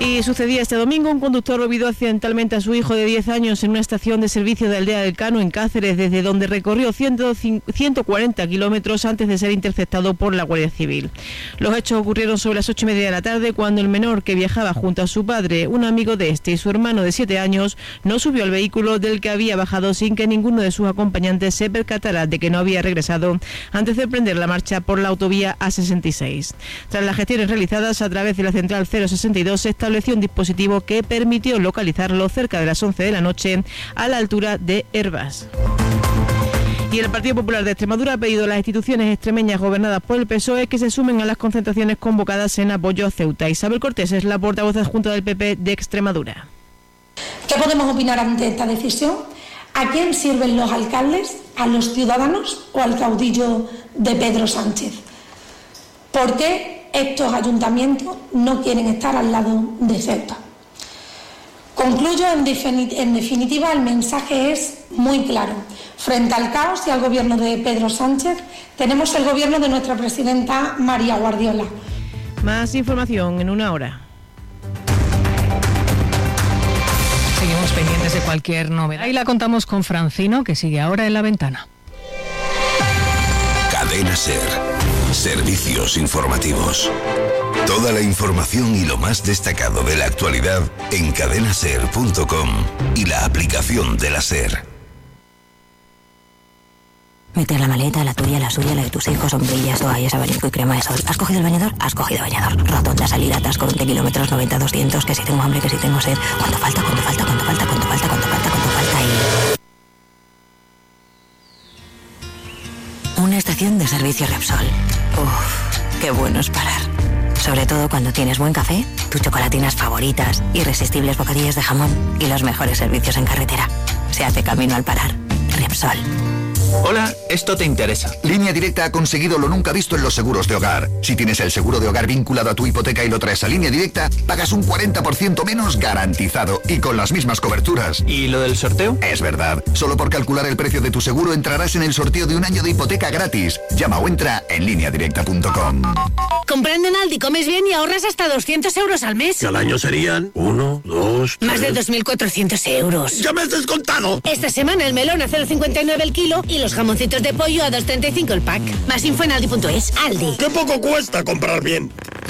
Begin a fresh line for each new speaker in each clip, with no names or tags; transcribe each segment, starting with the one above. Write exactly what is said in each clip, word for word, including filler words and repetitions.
Y sucedía este domingo, un conductor olvidó accidentalmente a su hijo de diez años en una estación de servicio de Aldea del Cano, en Cáceres, desde donde recorrió ciento cuarenta kilómetros antes de ser interceptado por la Guardia Civil. Los hechos ocurrieron sobre las ocho y media de la tarde, cuando el menor, que viajaba junto a su padre, un amigo de este y su hermano de siete años, no subió al vehículo del que había bajado sin que ninguno de sus acompañantes se percatara de que no había regresado antes de emprender la marcha por la autovía A sesenta y seis. Tras las gestiones realizadas a través de la central cero sesenta y dos, se estableció un dispositivo que permitió localizarlo cerca de las once de la noche a la altura de Hervás. Y el Partido Popular de Extremadura ha pedido a las instituciones extremeñas gobernadas por el P S O E que se sumen a las concentraciones convocadas en apoyo a Ceuta. Isabel Cortés es la portavoz adjunta del P P de Extremadura.
¿Qué podemos opinar ante esta decisión? ¿A quién sirven los alcaldes? ¿A los ciudadanos o al caudillo de Pedro Sánchez? ¿Por qué estos ayuntamientos no quieren estar al lado de Ceuta? Concluyo, en, defini- en definitiva, el mensaje es muy claro. Frente al caos y al gobierno de Pedro Sánchez, tenemos el gobierno de nuestra presidenta María Guardiola.
Más información en una hora.
Seguimos pendientes de cualquier novedad. Ahí la contamos con Francino, que sigue ahora en La Ventana.
Cadena SER. Servicios informativos. Toda la información y lo más destacado de la actualidad en cadena ser punto com y la aplicación de la SER.
Meter la maleta, la tuya, la suya, la de tus hijos, sombrillas, toallas, abanico y crema de sol. ¿Has cogido el bañador? Has cogido bañador. Rotonda, salida, atasco, veinte kilómetros, noventa, doscientos, que si tengo hambre, que si tengo sed. ¿Cuánto falta? ¿Cuánto falta? ¿Cuánto falta? ¿Cuánto falta? ¿Cuánto falta? ¿Cuánto falta? Y... una estación de servicio Repsol. Uff, qué bueno es parar. Sobre todo cuando tienes buen café, tus chocolatinas favoritas, irresistibles bocadillos de jamón y los mejores servicios en carretera. Se hace camino al parar. Repsol.
Hola, esto te interesa.
Línea Directa ha conseguido lo nunca visto en los seguros de hogar. Si tienes el seguro de hogar vinculado a tu hipoteca y lo traes a Línea Directa, pagas un cuarenta por ciento menos garantizado y con las mismas coberturas.
¿Y lo del sorteo?
Es verdad. Solo por calcular el precio de tu seguro entrarás en el sorteo de un año de hipoteca gratis. Llama o entra en línea directa punto com.
Comprando en Aldi comes bien y ahorras hasta doscientos euros al mes.
Que al año serían uno, dos, tres...
Más de dos mil cuatrocientos euros.
¡Ya me has descontado!
Esta semana el melón a cero coma cincuenta y nueve el kilo y los jamoncitos de pollo a dos coma treinta y cinco el pack. Más info en aldi punto es. Aldi.
¡Qué poco cuesta comprar bien!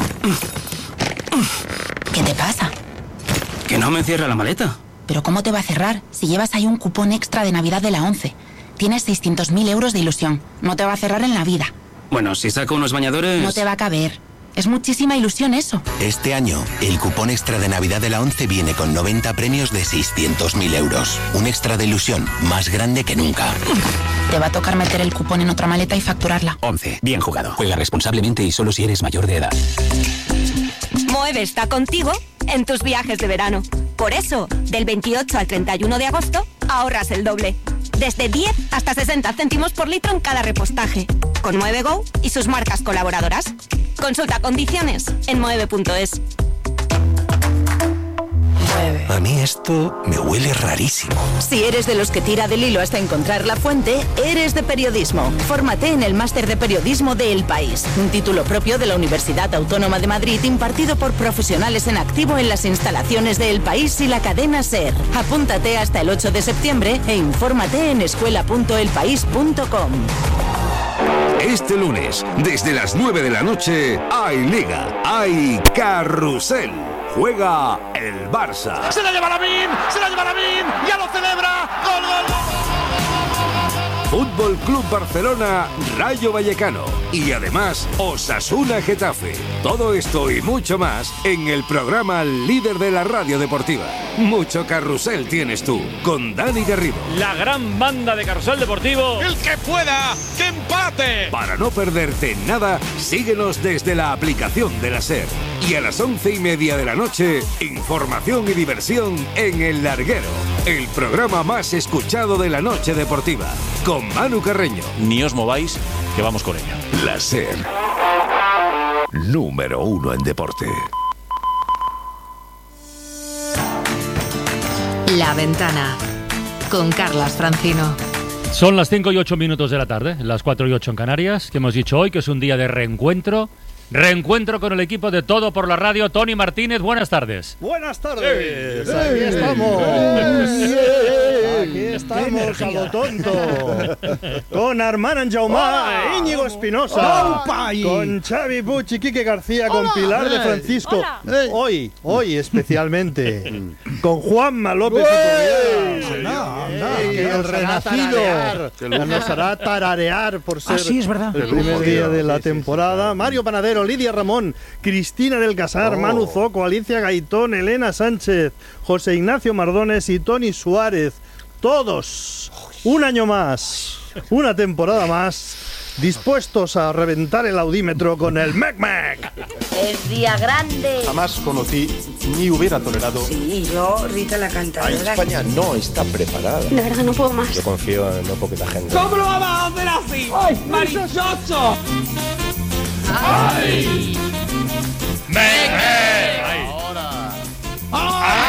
¿Qué te pasa?
Que no me cierra la maleta.
¿Pero cómo te va a cerrar si llevas ahí un cupón extra de Navidad de la ONCE? Tienes seiscientos mil euros de ilusión. No te va a cerrar en la vida.
Bueno, si saco unos bañadores...
No te va a caber. Es muchísima ilusión eso.
Este año, el cupón extra de Navidad de la ONCE viene con noventa premios de seiscientos mil euros. Un extra de ilusión más grande que nunca.
Te va a tocar meter el cupón en otra maleta y facturarla.
ONCE. Bien jugado. Juega responsablemente y solo si eres mayor de edad.
Moeve está contigo en tus viajes de verano. Por eso, del veintiocho al treinta y uno de agosto, ahorras el doble. Desde diez hasta sesenta céntimos por litro en cada repostaje. Con Moeve Go y sus marcas colaboradoras. Consulta condiciones en moeve punto es.
A mí esto me huele rarísimo.
Si eres de los que tira del hilo hasta encontrar la fuente, eres de periodismo. Fórmate en el Máster de Periodismo de El País, un título propio de la Universidad Autónoma de Madrid impartido por profesionales en activo en las instalaciones de El País y la cadena SER. Apúntate hasta el ocho de septiembre e infórmate en escuela punto el país punto com.
Este lunes, desde las nueve de la noche, hay Liga, hay Carrusel. Juega el Barça.
Se la lleva Lamine, se la lleva Lamine, ya lo celebra. ¡Gol, gol, gol!
Fútbol Club Barcelona, Rayo Vallecano y además Osasuna Getafe. Todo esto y mucho más en el programa líder de la radio deportiva. Mucho carrusel tienes tú, con Dani Garrido.
La gran banda de Carrusel Deportivo.
El que pueda, que empate.
Para no perderte nada, síguenos desde la aplicación de la SER. Y a las once y media de la noche, información y diversión en El Larguero, el programa más escuchado de la noche deportiva, con Manu Carreño.
Ni os mováis, que vamos con ella.
La SER, número uno en deporte.
La Ventana, con Carlas Francino.
Son las cinco y ocho minutos de la tarde, las cuatro y ocho en Canarias, que hemos dicho hoy que es un día de reencuentro
Reencuentro con el equipo de Todo por la Radio. Tony Martínez, buenas tardes.
Buenas tardes. Ey, aquí estamos. Ey, aquí estamos a lo tonto. Con Armand Jaumà, Íñigo Espinosa, con Xavi Puig y Quique García, con
Hola.
Pilar de Francisco. Hoy, hoy especialmente, con Juanma López y que el renacido que nos hará tararear por ser
Ah, sí, es verdad.
el primer día de la temporada. Mario Panadero, Lidia Ramón, Cristina del Casar,
Oh.
Manu Zoco, Alicia Gaitón, Elena Sánchez, José Ignacio Mardones y Tony Suárez. Todos, un año más, una temporada más, dispuestos a reventar el audímetro con el Mec Mec.
Es día grande.
Jamás conocí ni hubiera tolerado.
Sí, yo, Rita la cantadora.
España no está preparada.
De verdad no puedo más.
Yo confío en no poquita gente.
¿Cómo lo vamos a hacer así? ¡Ay, marichocho! ¡Ay!
¡Me, me!